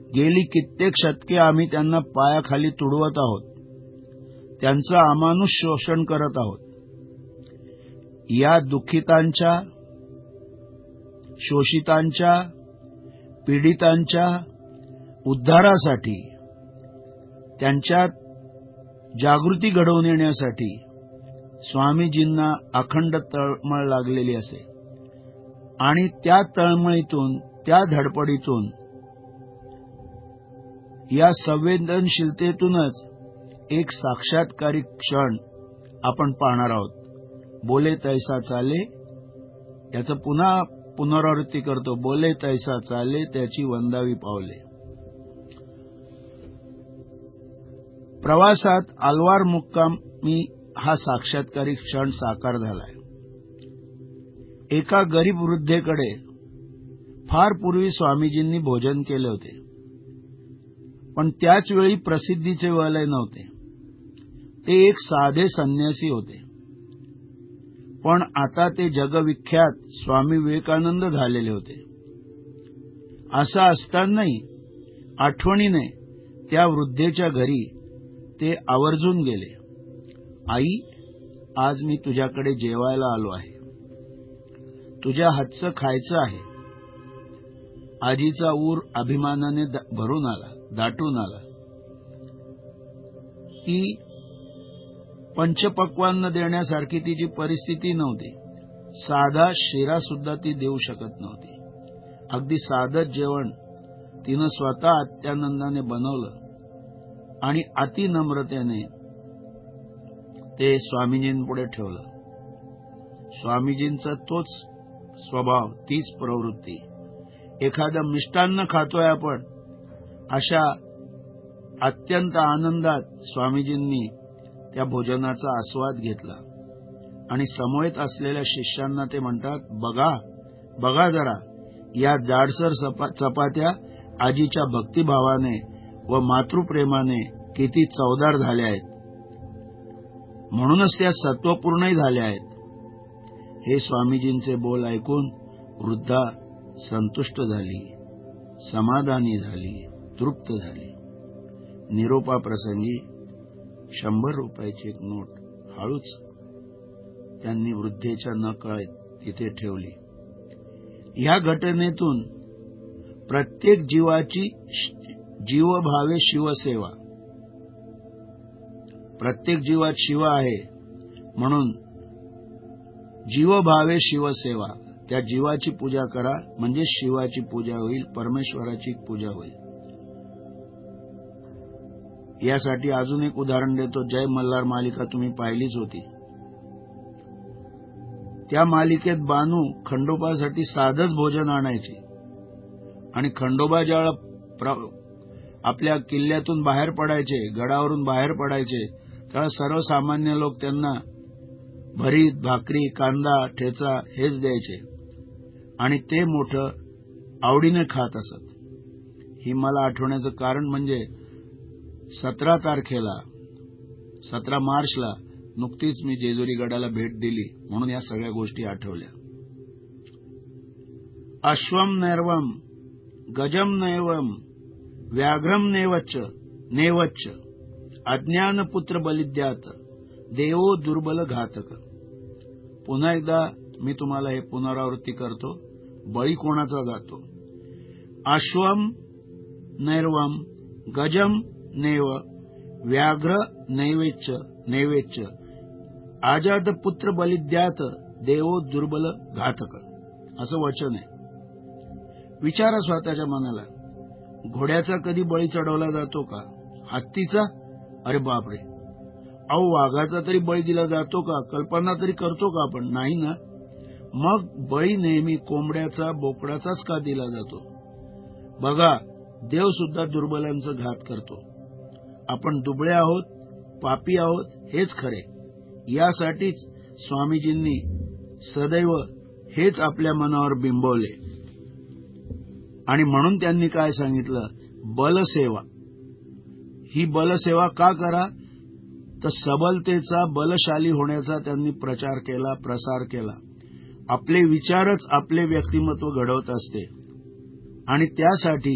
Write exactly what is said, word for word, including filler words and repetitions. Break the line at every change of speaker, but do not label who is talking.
गेली कित्येक शतके आम्ही त्यांना पायाखाली तुडवत आहोत, त्यांचं अमानुष शोषण करत आहोत. या दुःखितांच्या, शोषितांच्या, पीडितांच्या उद्धारासाठी, त्यांच्यात जागृती घडवून येण्यासाठी स्वामीजींना अखंड तळमळ लागलेली असे. आणि त्या तळमळीतून, त्या धडपडीतून, या संवेदनशीलतेतूनच एक साक्षात्कारी क्षण आपण पाहणार आहोत. बोले तैसा चाले, याचं पुन्हा पुनरावृत्ती करतो. बोले तैसा चाले, त्याची वंदावी पावले. प्रवासात अलवार मुक्कामी हा साक्षात्कारी क्षण साकार झालाय. एका गरीब वृद्धेकडे फार पूर्वी स्वामीजींनी भोजन केले होते, पण त्याच वेळी प्रसिद्धीचे वलय नव्हते. ते एक साधे संन्यासी होते, पण आता ते जगविख्यात स्वामी विवेकानंद झालेले होते. असं असतानाही आठवणीने त्या वृद्धेच्या घरी ते आवर्जून गेले. आई, आज मी तुझ्याकडे जेवायला आलो आहे, तुझ्या हातचं खायचं आहे. आजीचा ऊर अभिमानाने भरून आला, दाटून आला. ती पंचपक्वान्न देण्यासारखी तिची परिस्थिती नव्हती. साधा शिरा सुद्धा ती देऊ शकत नव्हती. अगदी साधं जेवण तिनं स्वतः अत्यानंदाने बनवलं आणि अतिनम्रतेने ते स्वामीजींपुढे ठेवलं. स्वामीजींचा तोच स्वभाव, तीच प्रवृत्ती. एखादं मिष्टान्न खातोय आपण, अशा अत्यंत आनंदात स्वामीजींनी त्या भोजनाचा आस्वाद घेतला आणि समवेत असलेल्या शिष्यांना ते म्हणतात, बघा बघा जरा, या जाडसर चपात्या आजीच्या भक्तिभावाने व मातृप्रेमाने किती चवदार झाल्या आहेत, म्हणूनच त्या सत्वपूर्णही झाल्या आहेत. हे स्वामीजींचे बोल ऐकून वृद्धा संतुष्ट झाली, समाधानी झाली, तृप्त झाली. निरोपाप्रसंगी शंभर रुपयाची एक नोट हळूच त्यांनी वृद्धेच्या नकळत तिथे ठेवली. ह्या घटनेतून प्रत्येक जीवाची जीवभावे शिवसेवा, प्रत्येक जीवात शिव आहे म्हणून जीवभावे शिवसेवा, त्या जीवाची पूजा करा म्हणजे शिवाची पूजा होईल, परमेश्वराची पूजा होईल. यासाठी अजून एक उदाहरण देतो. जय मल्हार मालिका तुम्ही पाहिलीच होती. त्या मालिकेत बानू खंडोबासाठी साधंच भोजन आणायची आणि खंडोबा ज्यावेळेला आपल्या किल्ल्यातून बाहेर पडायचे, गडावरून बाहेर पडायचे, त्यावेळेला सर्वसामान्य लोक त्यांना भरीत, भाकरी, कांदा, ठेचा हेच द्यायचे आणि ते मोठं आवडीने खात असत. ही मला आठवण्याचं कारण म्हणजे सतरा तारखेला सतरा मार्चला नुकतीच मी जेजुरी गडाला भेट दिली, म्हणून या सगळ्या गोष्टी आठवल्या. अश्वम नैर्वम गजम नैवम व्याघ्रम नेवच्च नेवच्च अज्ञानपुत्र बलिद्यात देवो दुर्बल घातक. पुन्हा एकदा मी तुम्हाला हे पुनरावृत्ती करतो. बळी कोणाचा जातो? अश्वम नैर्वम गजम नेव व्याघ्र नैवेच्च नैवेच्च आजाद पुत्र बलिद्यात देवो दुर्बल घातक, असं वचन आहे. विचारा स्वतःच्या मनाला, घोड्याचा कधी बळी चढवला जातो का? हत्तीचा? अरे बापरे. अहो, वाघाचा तरी बळी दिला जातो का? कल्पना तरी करतो का आपण? नाही ना. मग बळी नेहमी कोंबड्याचा, बोकडाचाच का दिला जातो? बघा, देव सुद्धा दुर्बलांचा घात करतो. आपण दुबळे आहोत, पापी आहोत हेच खरे. यासाठीच स्वामीजींनी सदैव हेच आपल्या मनावर बिंबवले आणि म्हणून त्यांनी काय सांगितलं? बलसेवा. ही बलसेवा का करा? तर सबलतेचा, बलशाली होण्याचा त्यांनी प्रचार केला, प्रसार केला. आपले विचारच आपले व्यक्तिमत्व घडवत असते आणि त्यासाठी